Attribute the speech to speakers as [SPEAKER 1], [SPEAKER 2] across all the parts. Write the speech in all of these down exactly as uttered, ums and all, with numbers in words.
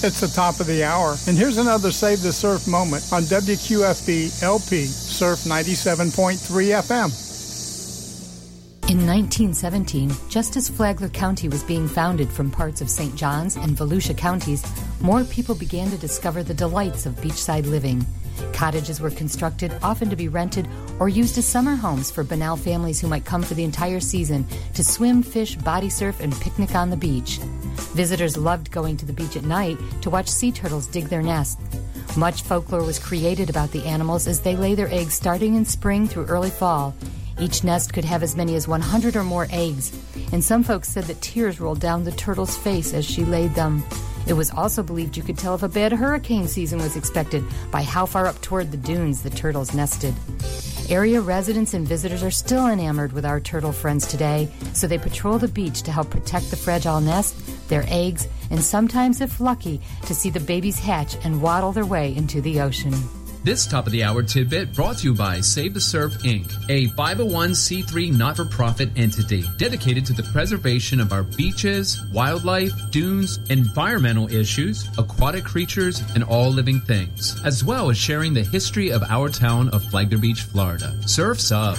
[SPEAKER 1] It's the top of the hour, and here's another Save the Surf moment on W Q F B L P Surf ninety-seven point three F M.
[SPEAKER 2] In nineteen seventeen, just as Flagler County was being founded from parts of Saint Johns and Volusia counties, more people began to discover the delights of beachside living. Cottages were constructed, often to be rented or used as summer homes for banal families who might come for the entire season to swim, fish, body surf, and picnic on the beach. Visitors loved going to the beach at night to watch sea turtles dig their nests. Much folklore was created about the animals as they lay their eggs starting in spring through early fall. Each nest could have as many as one hundred or more eggs, and some folks said that tears rolled down the turtle's face as she laid them. It was also believed you could tell if a bad hurricane season was expected by how far up toward the dunes the turtles nested. Area residents and visitors are still enamored with our turtle friends today, so they patrol the beach to help protect the fragile nest, their eggs, and sometimes, if lucky, to see the babies hatch and waddle their way into the ocean.
[SPEAKER 3] This top-of-the-hour tidbit brought to you by Save the Surf, Incorporated, a five oh one c three not-for-profit entity dedicated to the preservation of our beaches, wildlife, dunes, environmental issues, aquatic creatures, and all living things, as well as sharing the history of our town of Flagler Beach, Florida. Surf's up!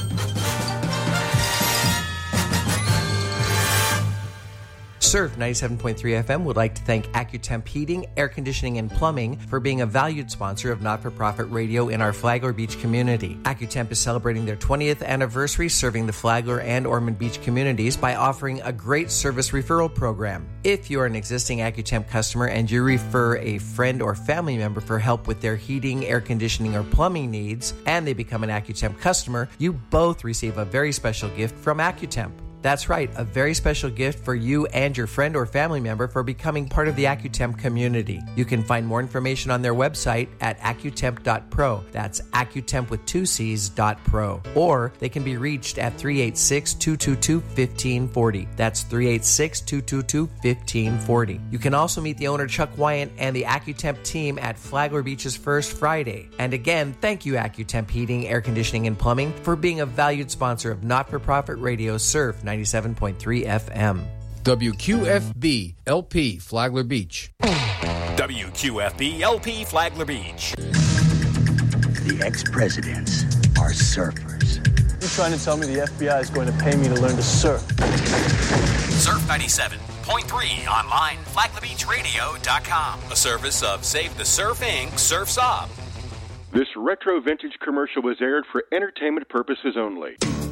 [SPEAKER 4] Surf ninety-seven point three F M would like to thank AccuTemp Heating, Air Conditioning, and Plumbing for being a valued sponsor of not-for-profit radio in our Flagler Beach community. AccuTemp is celebrating their twentieth anniversary serving the Flagler and Ormond Beach communities by offering a great service referral program. If you are an existing AccuTemp customer and you refer a friend or family member for help with their heating, air conditioning, or plumbing needs, and they become an AccuTemp customer, you both receive a very special gift from AccuTemp. That's right, a very special gift for you and your friend or family member for becoming part of the AccuTemp community. You can find more information on their website at accutemp dot pro. That's AccuTemp with two C's dot pro. Or they can be reached at three eight six, two two two, one five four zero. That's three eight six, two two two, one five four zero. You can also meet the owner Chuck Wyant and the AccuTemp team at Flagler Beach's First Friday. And again, thank you AccuTemp Heating, Air Conditioning, and Plumbing for being a valued sponsor of not-for-profit radio Surf ninety-seven point three F M.
[SPEAKER 5] W Q F B L P Flagler Beach.
[SPEAKER 6] W Q F B L P Flagler Beach.
[SPEAKER 7] The ex-presidents are surfers.
[SPEAKER 8] You're trying to tell me the F B I is going to pay me to learn to surf?
[SPEAKER 6] Surf ninety-seven point three online, flagler beach radio dot com. A service of Save the Surf, Incorporated. Surf's Up.
[SPEAKER 9] This retro vintage commercial was aired for entertainment purposes only.